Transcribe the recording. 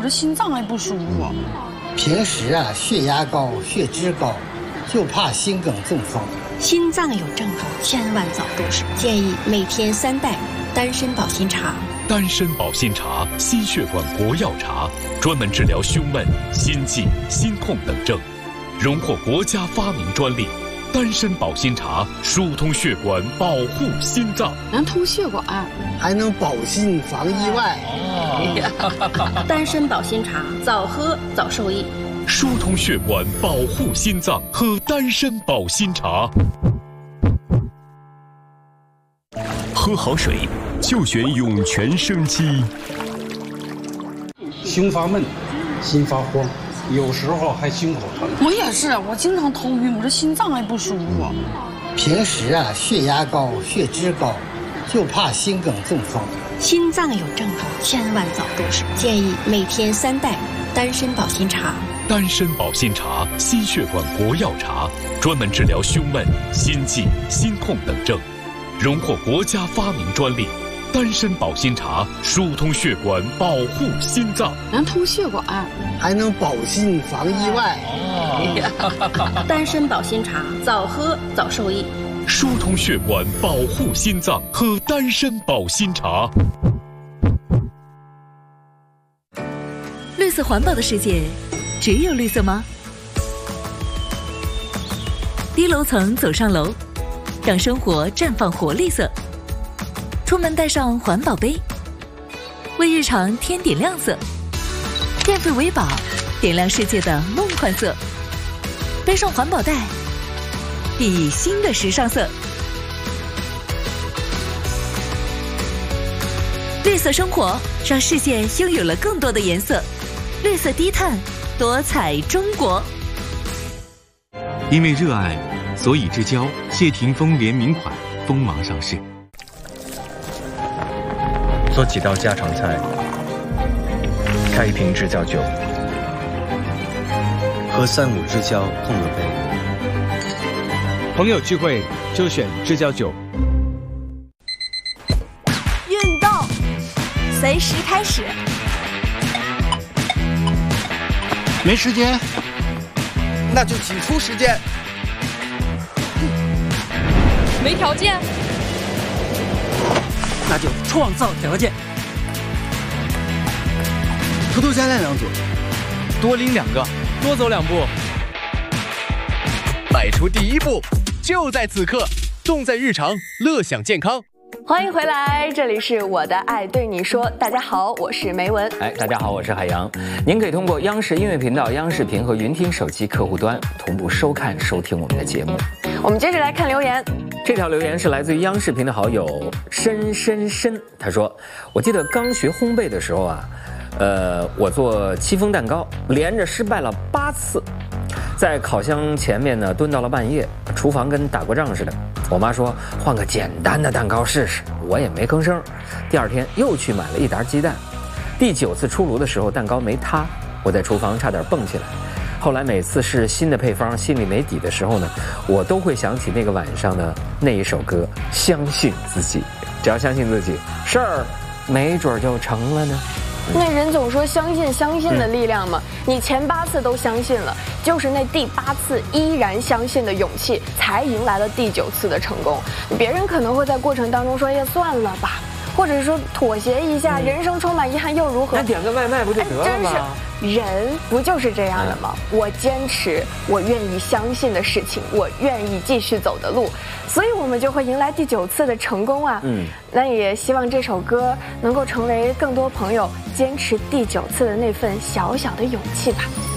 这心脏还不舒服。 平时啊，血压高、血脂高，就怕心梗中风。 心脏有症状，千万早重视。建议每天3袋丹参保心茶。 丹参保心茶，心血管国药茶，专门治疗胸闷、心悸、心痛等症，荣获国家发明专利。丹参保心茶疏通血管，保护心脏， 能通血管， 还能保心防意外。 丹参保心茶，早喝早受益。 疏通血管，保护心脏，喝丹参保心茶。 喝好水，就选涌泉生机。 胸发闷，心发慌，有时候还心口疼。 我也是，我经常头晕，我这心脏还不舒服。 平时啊，血压高、血脂高，就怕心梗中风。 心脏有症状，千万早重视。建议每天3袋丹参保心茶。 丹参保心茶，心血管国药茶，专门治疗胸闷、心悸、心痛等症，荣获国家发明专利。丹参保心茶疏通血管，保护心脏， 能通血管， 还能保心防意外。 丹参保心茶，早喝早受益。 疏通血管，保护心脏，喝丹参保心茶。 绿色环保的世界，只有绿色吗？低楼层走上楼，让生活绽放活绿色。出门带上环保杯，为日常添点亮色。电费为宝，点亮世界的梦幻色。背上环保袋，熠熠新的时尚色。绿色生活，让世界拥有了更多的颜色。绿色低碳，多彩中国。 因为热爱，所以之交谢霆锋联名款锋芒上市。 做几道家常菜，开一瓶知交酒， 和3、5知交碰个杯。 朋友聚会就选知交酒。 运动，随时开始。 没时间， 那就挤出时间。 没条件， 那就创造条件。偷偷加练2组， 多拎2个，多走2步。 迈出第一步，就在此刻，重在日常，乐享健康。 欢迎回来，这里是我的爱对你说。大家好，我是梅文。 大家好，我是海洋。您可以通过央视音乐频道、央视频和云听手机客户端同步收看、收听我们的节目。 我们接着来看留言。 这条留言是来自于央视频的好友深，他说：“我记得刚学烘焙的时候啊，我做戚风蛋糕，连着失败了8次。在烤箱前面呢蹲到了半夜，厨房跟打过仗似的。我妈说换个简单的蛋糕试试，我也没吭声。第2天又去买了1沓鸡蛋。第9次出炉的时候，蛋糕没塌，我在厨房差点蹦起来。后来每次试新的配方，心里没底的时候呢，我都会想起那个晚上的那一首歌，相信自己，只要相信自己，事儿没准就成了呢。” 那人总说相信的力量嘛，你前8次都相信了，就是那第8次依然相信的勇气，才迎来了第9次的成功。别人可能会在过程当中说，哎呀，算了吧，或者是说妥协一下，人生充满遗憾又如何？ 那点个外卖不就得了吗？ 真是，人不就是这样的吗？我坚持，我愿意相信的事情，我愿意继续走的路，所以我们就会迎来第9次的成功啊。那也希望这首歌能够成为更多朋友坚持第9次的那份小小的勇气吧。